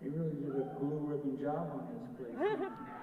He really did a blue ribbon job on this place.